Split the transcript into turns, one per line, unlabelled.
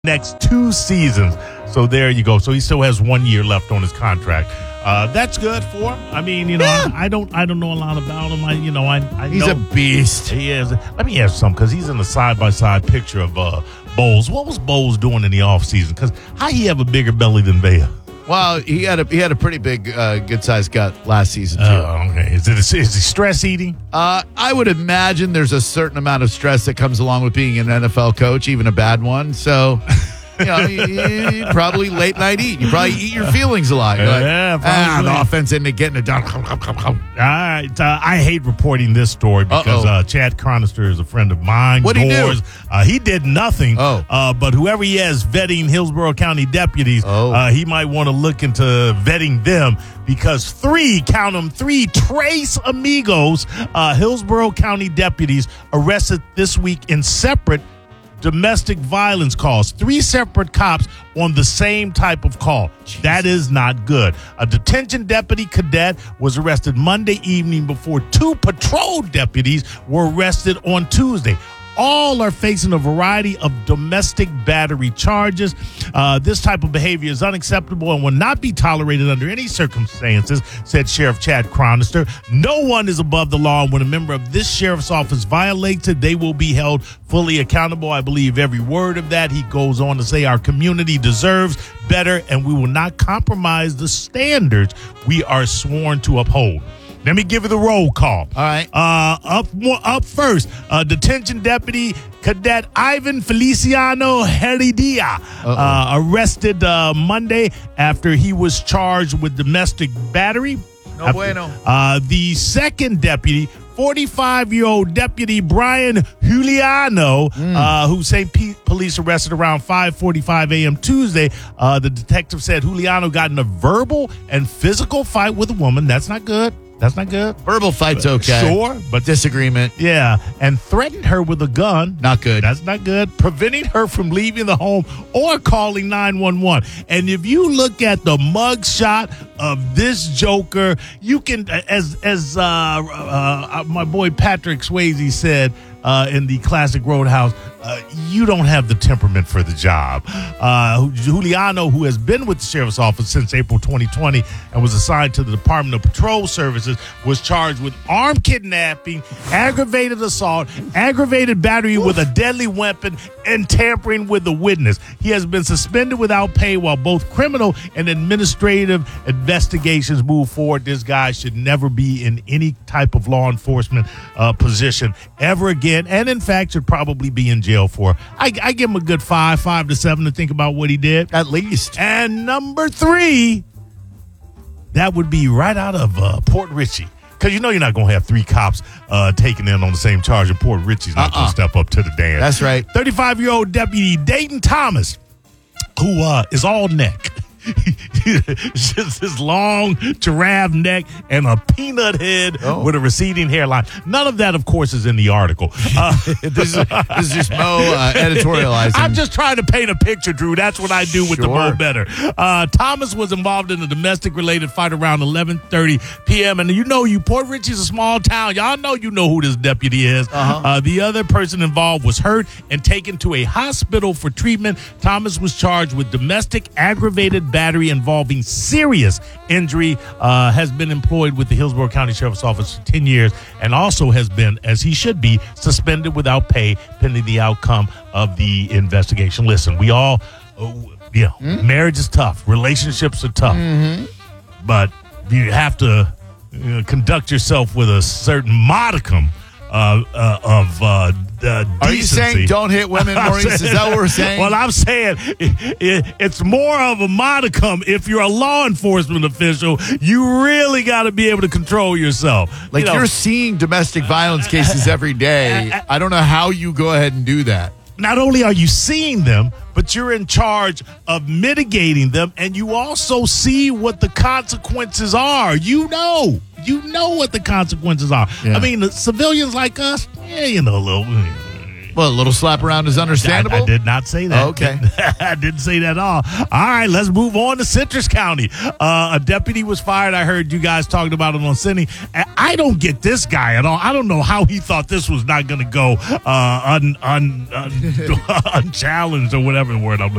next 2 seasons. So there you go. So he still has 1 year left on his contract. That's good for him. I mean, I don't know a lot about him. I
He's
know
a beast.
he is. Let me ask you something, because he's in a side-by-side picture of Bowles. What was Bowles doing in the offseason? Because how he have a bigger belly than Vea?
Well, he had a pretty big, good-sized gut last season, too.
Okay. Is he stress eating?
I would imagine there's a certain amount of stress that comes along with being an NFL coach, even a bad one. So, you probably late night eat. You probably eat your feelings a lot. You're like,
probably.
the offense isn't getting it done.
All right. I hate reporting this story because Chad Chronister is a friend of mine.
What'd he do?
He did nothing. But whoever he has vetting Hillsborough County deputies, he might want to look into vetting them, because 3 Tres Amigos, Hillsborough County deputies arrested this week in separate domestic violence calls. 3 separate cops on the same type of call. Jeez. That is not good. A detention deputy cadet was arrested Monday evening before 2 patrol deputies were arrested on Tuesday. All are facing a variety of domestic battery charges. This type of behavior is unacceptable and will not be tolerated under any circumstances, said Sheriff Chad Chronister. No one is above the law, and when a member of this sheriff's office violates it, they will be held fully accountable. I believe every word of that. He goes on to say our community deserves better, and we will not compromise the standards we are sworn to uphold. Let me give you the roll call.
All right.
Up first, detention deputy cadet Ivan Feliciano Heredia, arrested Monday after he was charged with domestic battery.
No bueno.
The second deputy, 45-year-old Deputy Brian Juliano, who St. Pete police arrested around 5:45 a.m. Tuesday. The detective said Juliano got in a verbal and physical fight with a woman. That's not good. That's not good.
Verbal fight's okay.
Sure, but
disagreement.
Yeah, and threatened her with a gun.
Not good.
That's not good. Preventing her from leaving the home or calling 911. And if you look at the mug shot of this joker, you can, as my boy Patrick Swayze said in the classic Roadhouse, you don't have the temperament for the job. Juliano, who has been with the sheriff's office since April 2020 and was assigned to the Department of Patrol Services, was charged with armed kidnapping, aggravated assault, aggravated battery with a deadly weapon, and tampering with a witness. He has been suspended without pay while both criminal and administrative investigations move forward. This guy should never be in any type of law enforcement position ever again, and in fact should probably be in jail for. I give him a good 5 to 7 to think about what he did.
At least.
And number 3, that would be right out of Port Richey. Because you're not going to have 3 cops taken in on the same charge, and Port Richey's not going to step up to the dance.
That's right.
35-year-old Deputy Dayton Thomas, who is all neck. Just his long giraffe neck and a peanut head with a receding hairline. None of that, of course, is in the article.
This is just Mo editorializing.
I'm just trying to paint a picture, Drew. That's what I do with the Mo Better. Thomas was involved in a domestic-related fight around 11:30 p.m. And Port Richey's a small town. Y'all know who this deputy is. The other person involved was hurt and taken to a hospital for treatment. Thomas was charged with domestic aggravated battery involving serious injury, has been employed with the Hillsborough County Sheriff's Office for 10 years, and also has been, as he should be, suspended without pay pending the outcome of the investigation. Listen, we all, marriage is tough. Relationships are tough. But you have to conduct yourself with a certain modicum of decency.
Are you saying don't hit women, Maurice? Is that what we're saying?
Well, I'm saying it's more of a modicum. If you're a law enforcement official, you really got to be able to control yourself.
Like you're seeing domestic violence cases every day. I don't know how you go ahead and do that.
Not only are you seeing them, but you're in charge of mitigating them, and you also see what the consequences are. You know what the consequences are. Yeah. I mean, the civilians like us, a little.
Well, a little slap around is understandable.
I did not say that.
Okay.
I didn't say that at all. All right, let's move on to Citrus County. A deputy was fired. I heard you guys talking about him on Cindy. I don't get this guy at all. I don't know how he thought this was not going to go unchallenged or whatever the word I'm looking